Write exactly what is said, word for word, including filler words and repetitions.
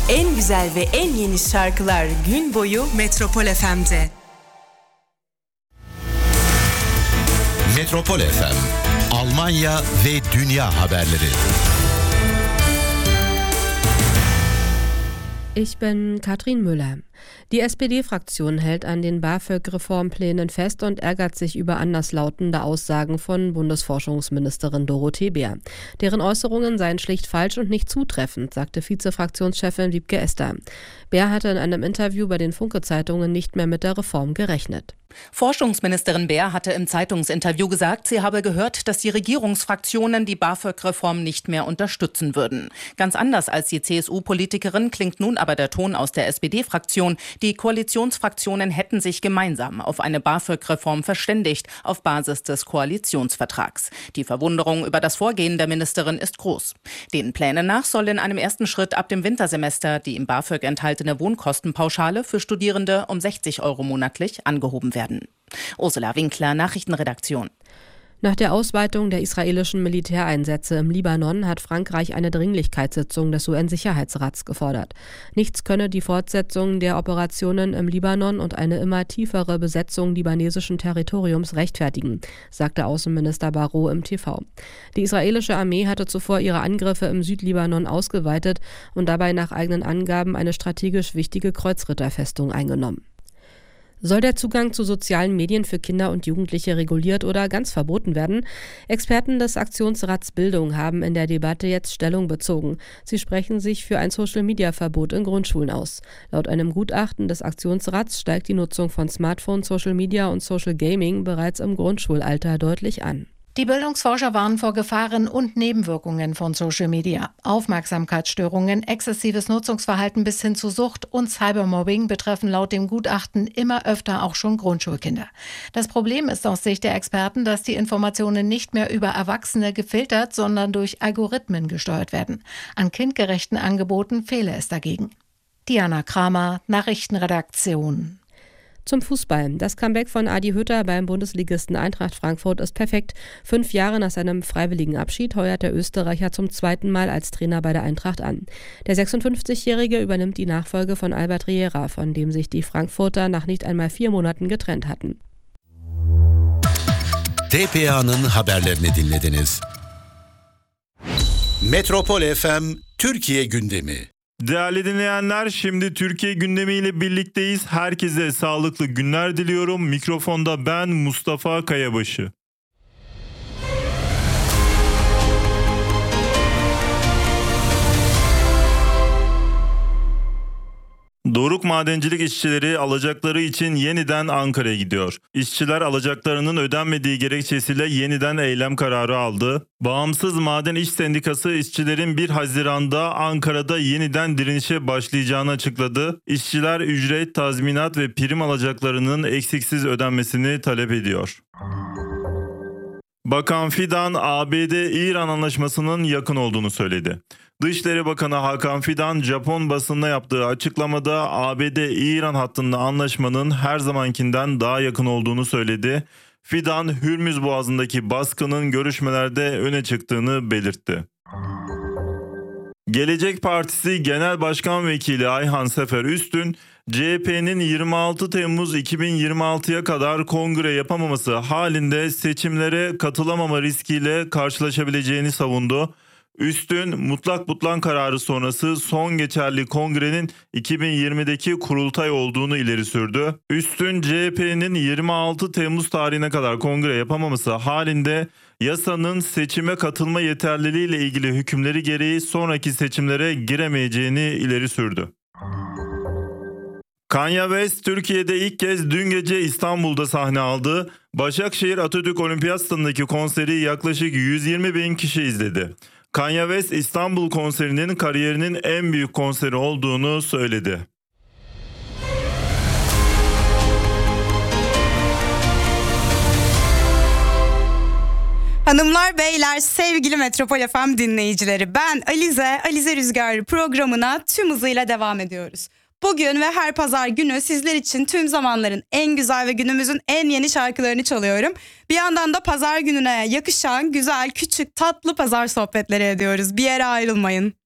En güzel ve en yeni şarkılar gün boyu Metropol F M'de. Metropol F M, Almanya ve dünya haberleri. Ich bin Katrin Müller. Die S P D-Fraktion hält an den BAföG-Reformplänen fest und ärgert sich über anderslautende Aussagen von Bundesforschungsministerin Dorothee Bär. Deren Äußerungen seien schlicht falsch und nicht zutreffend, sagte Vize-Fraktionschefin Wiebke Ester. Bär hatte in einem Interview bei den Funke-Zeitungen nicht mehr mit der Reform gerechnet. Forschungsministerin Bär hatte im Zeitungsinterview gesagt, sie habe gehört, dass die Regierungsfraktionen die BAföG-Reform nicht mehr unterstützen würden. Ganz anders als die C S U-Politikerin klingt nun aber der Ton aus der S P D-Fraktion. Die Koalitionsfraktionen hätten sich gemeinsam auf eine BAföG-Reform verständigt, auf Basis des Koalitionsvertrags. Die Verwunderung über das Vorgehen der Ministerin ist groß. Den Plänen nach soll in einem ersten Schritt ab dem Wintersemester die im BAföG enthaltene Wohnkostenpauschale für Studierende um sechzig Euro monatlich angehoben werden. Ursula Winkler, Nachrichtenredaktion. Nach der Ausweitung der israelischen Militäreinsätze im Libanon hat Frankreich eine Dringlichkeitssitzung des U N-Sicherheitsrats gefordert. Nichts könne die Fortsetzung der Operationen im Libanon und eine immer tiefere Besetzung libanesischen Territoriums rechtfertigen, sagte Außenminister Barrot im T V. Die israelische Armee hatte zuvor ihre Angriffe im Südlibanon ausgeweitet und dabei nach eigenen Angaben eine strategisch wichtige Kreuzritterfestung eingenommen. Soll der Zugang zu sozialen Medien für Kinder und Jugendliche reguliert oder ganz verboten werden? Experten des Aktionsrats Bildung haben in der Debatte jetzt Stellung bezogen. Sie sprechen sich für ein Social-Media-Verbot in Grundschulen aus. Laut einem Gutachten des Aktionsrats steigt die Nutzung von Smartphones, Social Media und Social Gaming bereits im Grundschulalter deutlich an. Die Bildungsforscher warnen vor Gefahren und Nebenwirkungen von Social Media. Aufmerksamkeitsstörungen, exzessives Nutzungsverhalten bis hin zu Sucht und Cybermobbing betreffen laut dem Gutachten immer öfter auch schon Grundschulkinder. Das Problem ist aus Sicht der Experten, dass die Informationen nicht mehr über Erwachsene gefiltert, sondern durch Algorithmen gesteuert werden. An kindgerechten Angeboten fehle es dagegen. Diana Kramer, Nachrichtenredaktion. Zum Fußball. Das Comeback von Adi Hütter beim Bundesligisten Eintracht Frankfurt ist perfekt. Fünf Jahre nach seinem freiwilligen Abschied heuert der Österreicher zum zweiten Mal als Trainer bei der Eintracht an. Der sechsundfünfzigjährige übernimmt die Nachfolge von Albert Riera, von dem sich die Frankfurter nach nicht einmal vier Monaten getrennt hatten. T P A'nın haberlerini dinlediniz. Metropol F M Türkiye gündemi. Değerli dinleyenler, şimdi Türkiye gündemiyle birlikteyiz. Herkese sağlıklı günler diliyorum. Mikrofonda ben Mustafa Kayabaşı. Doruk Madencilik işçileri alacakları için yeniden Ankara'ya gidiyor. İşçiler alacaklarının ödenmediği gerekçesiyle yeniden eylem kararı aldı. Bağımsız Maden İş Sendikası işçilerin bir Haziran'da Ankara'da yeniden direnişe başlayacağını açıkladı. İşçiler ücret, tazminat ve prim alacaklarının eksiksiz ödenmesini talep ediyor. Bakan Fidan, A B D-İran anlaşmasının yakın olduğunu söyledi. Dışişleri Bakanı Hakan Fidan, Japon basınına yaptığı açıklamada A B D-İran hattında anlaşmanın her zamankinden daha yakın olduğunu söyledi. Fidan, Hürmüz Boğazı'ndaki baskının görüşmelerde öne çıktığını belirtti. Gelecek Partisi Genel Başkan Vekili Ayhan Sefer Üstün, C H P'nin yirmi altı Temmuz iki bin yirmi altıya kadar kongre yapamaması halinde seçimlere katılamama riskiyle karşılaşabileceğini savundu. Üstün, mutlak butlan kararı sonrası son geçerli kongrenin iki bin yirmideki kurultay olduğunu ileri sürdü. Üstün, C H P'nin yirmi altı Temmuz tarihine kadar kongre yapamaması halinde yasanın seçime katılma yeterliliğiyle ilgili hükümleri gereği sonraki seçimlere giremeyeceğini ileri sürdü. Kanye West Türkiye'de ilk kez dün gece İstanbul'da sahne aldı. Başakşehir Atatürk Olimpiyat Stadındaki konseri yaklaşık yüz yirmi bin kişi izledi. Kanye West İstanbul konserinin kariyerinin en büyük konseri olduğunu söyledi. Hanımlar, beyler, sevgili Metropol F M dinleyicileri, ben Alize, Alize Rüzgar programına tüm hızıyla devam ediyoruz. Bugün ve her pazar günü sizler için tüm zamanların en güzel ve günümüzün en yeni şarkılarını çalıyorum. Bir yandan da pazar gününe yakışan güzel, küçük, tatlı pazar sohbetleri ediyoruz. Bir yere ayrılmayın.